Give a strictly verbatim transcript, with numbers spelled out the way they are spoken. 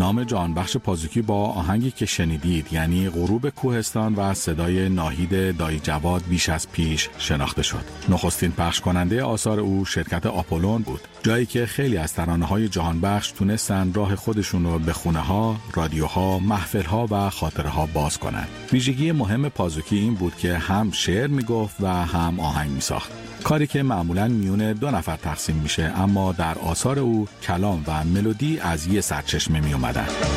نام جهانبخش پازوکی با آهنگی که شنیدید یعنی غروب کوهستان و صدای ناهید دایی جواد بیش از پیش شناخته شد. نخستین پخش کننده آثار او شرکت آپولون بود، جایی که خیلی از ترانه‌های جهانبخش تونستن راه خودشون رو به خونه‌ها، رادیوها، محفل‌ها و خاطره‌ها باز کنن. ویژگی مهم پازوکی این بود که هم شعر میگفت و هم آهنگ میساخت، کاری که معمولاً میون دو نفر تقسیم میشه، اما در آثار او کلام و ملودی از یه سرچشمه می اومدن.